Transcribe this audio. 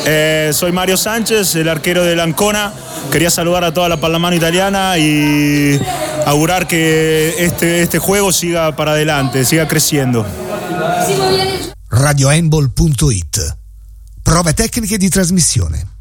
Soy Mario Sánchez, el arquero del Ancona. Quería saludar a toda la pallamano italiana y augurar que este juego siga para adelante, siga creciendo. RadioHandball.it. Prove tecniche di trasmissione.